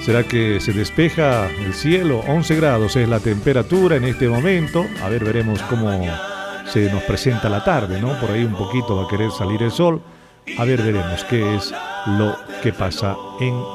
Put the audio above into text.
¿Será que se despeja el cielo? 11 grados es la temperatura en este momento. A ver, veremos cómo se nos presenta la tarde, ¿no? Por ahí un poquito va a querer salir el sol. A ver, veremos qué es lo que pasa en